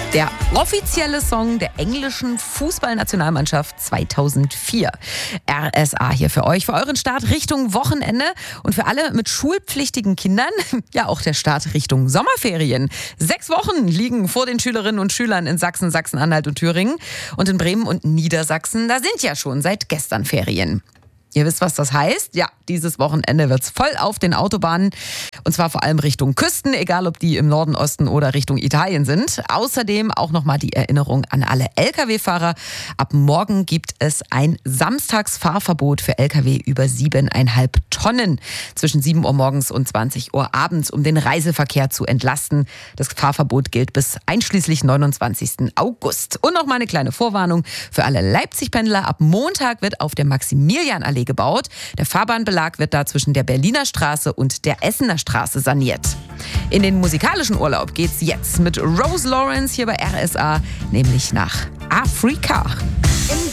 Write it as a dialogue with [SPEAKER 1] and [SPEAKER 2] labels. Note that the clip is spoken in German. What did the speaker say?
[SPEAKER 1] Der offizielle Song der englischen Fußballnationalmannschaft 2004. RSA hier für euch, für euren Start Richtung Wochenende und für alle mit schulpflichtigen Kindern, ja auch der Start Richtung Sommerferien. 6 Wochen liegen vor den Schülerinnen und Schülern in Sachsen, Sachsen-Anhalt und Thüringen. Und in Bremen und Niedersachsen, da sind ja schon seit gestern Ferien. Ihr wisst, was das heißt? Ja, dieses Wochenende wird's voll auf den Autobahnen. Und zwar vor allem Richtung Küsten, egal ob die im Norden, Osten oder Richtung Italien sind. Außerdem auch nochmal die Erinnerung an alle Lkw-Fahrer. Ab morgen gibt es ein Samstagsfahrverbot für Lkw über 7,5 Tonnen zwischen 7 Uhr morgens und 20 Uhr abends, um den Reiseverkehr zu entlasten. Das Fahrverbot gilt bis einschließlich 29. August. Und nochmal eine kleine Vorwarnung für alle Leipzig-Pendler. Ab Montag wird auf der Maximilianallee gebaut. Der Fahrbahnbelag wird da zwischen der Berliner Straße und der Essener Straße saniert. In den musikalischen Urlaub geht's jetzt mit Rose Lawrence hier bei RSA, nämlich nach Afrika.